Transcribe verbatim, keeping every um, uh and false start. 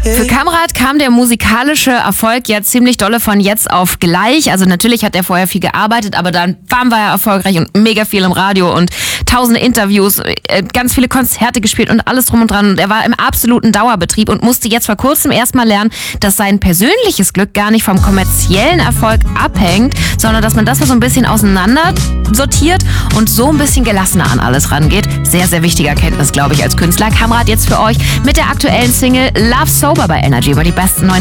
Für Kamrat kam der musikalische Erfolg ja ziemlich dolle von jetzt auf gleich. Also natürlich hat er vorher viel gearbeitet, aber dann bam, war er erfolgreich und mega viel im Radio und tausende Interviews, ganz viele Konzerte gespielt und alles drum und dran. Und er war im absoluten Dauerbetrieb und musste jetzt vor kurzem erstmal lernen, dass sein persönliches Glück gar nicht vom kommerziellen Erfolg abhängt, sondern dass man das so ein bisschen auseinander sortiert und so ein bisschen gelassener an alles rangeht. Sehr, sehr wichtige Erkenntnis, glaube ich, als Künstler. Kamrat jetzt für euch mit der aktuellen Single Love Sober bei Energy über die besten neuen